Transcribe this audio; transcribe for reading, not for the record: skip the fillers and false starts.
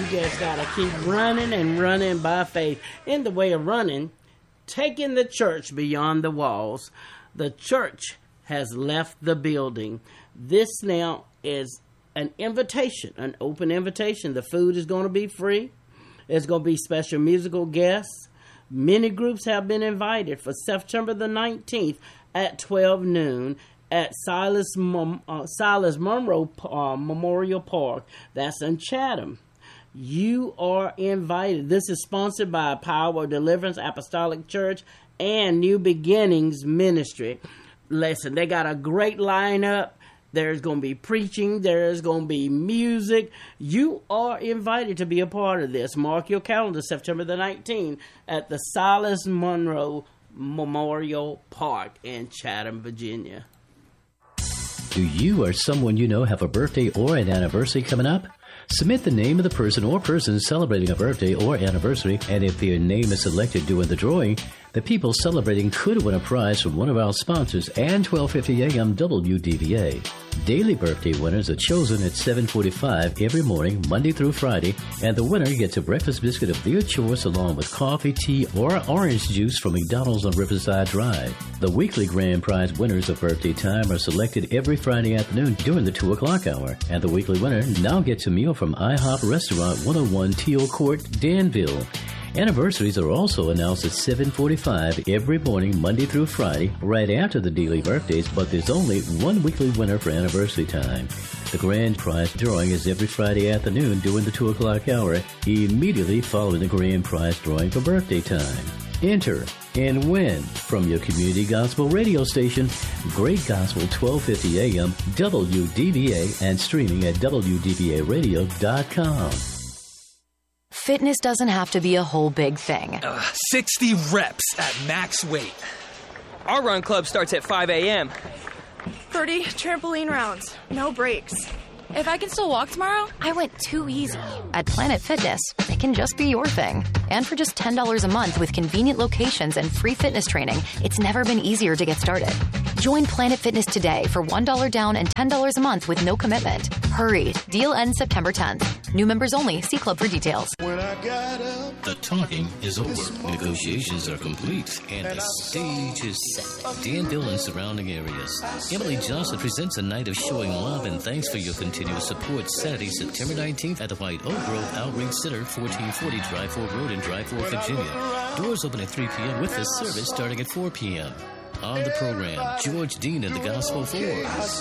just got to keep running and running by faith. In the way of running, taking the church beyond the walls. The church has left the building. This now is an invitation, an open invitation. The food is going to be free. There's going to be special musical guests. Many groups have been invited for September the 19th at 12 noon at Silas Monroe Memorial Park. That's in Chatham. You are invited. This is sponsored by Power of Deliverance Apostolic Church and New Beginnings Ministry. Listen, they got a great lineup. There's going to be preaching. There's going to be music. You are invited to be a part of this. Mark your calendar, September the 19th at the Silas Monroe Memorial Park in Chatham, Virginia. Do you or someone you know have a birthday or an anniversary coming up? Submit the name of the person or persons celebrating a birthday or anniversary, and if their name is selected during the drawing, the people celebrating could win a prize from one of our sponsors and 1250 AM WDVA. Daily birthday winners are chosen at 7:45 every morning, Monday through Friday, and the winner gets a breakfast biscuit of their choice along with coffee, tea, or orange juice from McDonald's on Riverside Drive. The weekly grand prize winners of birthday time are selected every Friday afternoon during the 2 o'clock hour, and the weekly winner now gets a meal from IHOP Restaurant 101 Teal Court, Danville. Anniversaries are also announced at 7:45 every morning, Monday through Friday, right after the daily birthdays, but there's only one weekly winner for anniversary time. The grand prize drawing is every Friday afternoon during the 2 o'clock hour, immediately following the grand prize drawing for birthday time. Enter and win from your community gospel radio station, Great Gospel 1250 AM, WDVA, and streaming at WDVAradio.com. Fitness doesn't have to be a whole big thing. 60 reps at max weight. Our run club starts at 5 a.m. 30 trampoline rounds, no breaks. If I can still walk tomorrow, I went too easy. At Planet Fitness, it can just be your thing. And for just $10 a month with convenient locations and free fitness training, it's never been easier to get started. Join Planet Fitness today for $1 down and $10 a month with no commitment. Hurry. Deal ends September 10th. New members only. See club for details. The talking is over. Negotiations are complete, and the stage is set. Danville and surrounding areas. Emily Johnson presents a night of showing love and thanks for your continuous support. Saturday, September 19th at the White Oak Grove Outreach Center, 1440 Dry Fork Road in Dry Fork, Virginia. Doors open at 3 p.m. with the service starting at 4 p.m. On the program, George Dean and the Gospel 4.